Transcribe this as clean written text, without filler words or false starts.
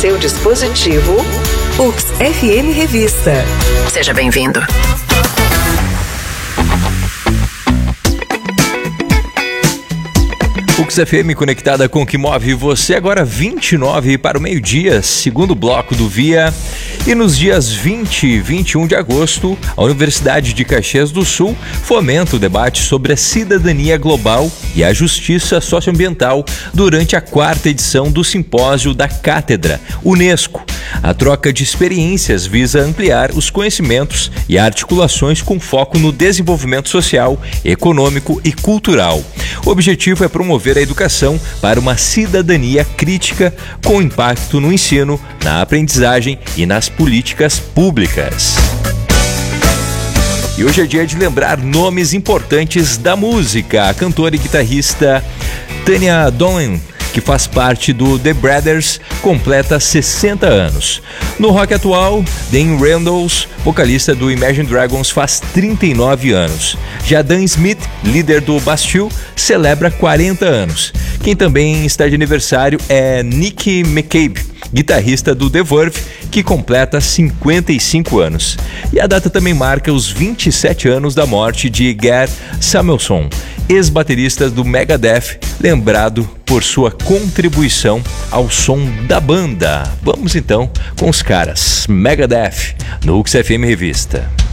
seu dispositivo. UX FM Revista. Seja bem-vindo. UX FM conectada com o que move você, agora 29 para o meio-dia, segundo bloco do Via. E nos dias 20 e 21 de agosto, a Universidade de Caxias do Sul fomenta o debate sobre a cidadania global e a justiça socioambiental durante a 4ª edição do Simpósio da Cátedra Unesco. A troca de experiências visa ampliar os conhecimentos e articulações com foco no desenvolvimento social, econômico e cultural. O objetivo é promover a educação para uma cidadania crítica com impacto no ensino, na aprendizagem e nas políticas públicas. E hoje é dia de lembrar nomes importantes da música. A cantora e guitarrista Tanya Donelly, que faz parte do The Brothers, completa 60 anos. No rock atual, Dean Reynolds, vocalista do Imagine Dragons, faz 39 anos. Já Dan Smith, líder do Bastille, celebra 40 anos. Quem também está de aniversário é Nick McCabe, guitarrista do The Verve, que completa 55 anos. E a data também marca os 27 anos da morte de Gerd Samuelsson, ex-baterista do Megadeth, lembrado por sua contribuição ao som da banda. Vamos então com os caras, Megadeth, no UX FM Revista.